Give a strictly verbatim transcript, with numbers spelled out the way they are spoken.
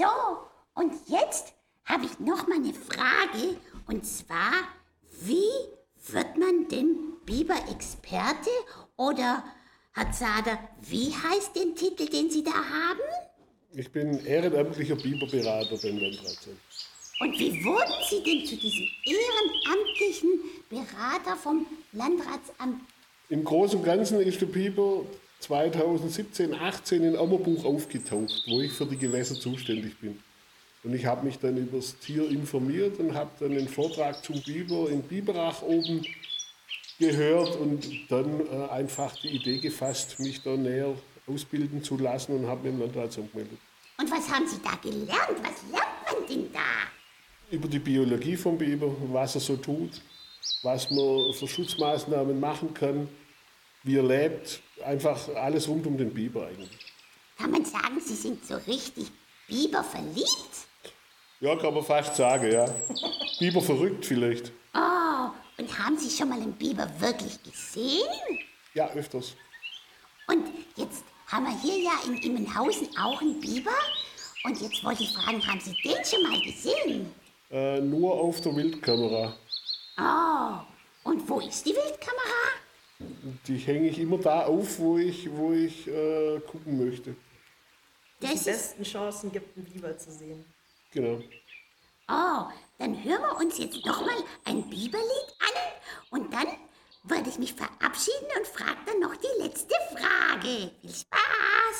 So, und jetzt habe ich noch mal eine Frage. Und zwar, wie wird man denn Biber-Experte? Oder, Herr Zader, wie heißt den Titel, den Sie da haben? Ich bin ehrenamtlicher Biberberater beim Landratsamt. Und wie wurden Sie denn zu diesem ehrenamtlichen Berater vom Landratsamt? Im Großen und Ganzen ist der Biber zweitausendsiebzehn, achtzehn in Ammerbuch aufgetaucht, wo ich für die Gewässer zuständig bin. Und ich habe mich dann über das Tier informiert und habe dann einen Vortrag zum Biber in Biberach oben gehört und dann äh, einfach die Idee gefasst, mich da näher ausbilden zu lassen und habe mich im Landratsamt gemeldet. Und was haben Sie da gelernt? Was lernt man denn da? Über die Biologie vom Biber, was er so tut, was man für Schutzmaßnahmen machen kann, wie er lebt, einfach alles rund um den Biber eigentlich. Kann man sagen, Sie sind so richtig Biber verliebt? Ja, kann man fast sagen, ja. Biber verrückt vielleicht. Oh, und haben Sie schon mal einen Biber wirklich gesehen? Ja, öfters. Und jetzt haben wir hier ja in Immenhausen auch einen Biber. Und jetzt wollte ich fragen, haben Sie den schon mal gesehen? Äh, nur auf der Wildkamera. Oh, und wo ist die Wildkamera? Die hänge ich immer da auf, wo ich, wo ich äh, gucken möchte. Das die ist, besten Chancen gibt, einen Biber zu sehen. Genau. oh, dann hören wir uns jetzt nochmal ein Biberlied an. Und dann würde ich mich verabschieden und frage dann noch die letzte Frage. Viel Spaß!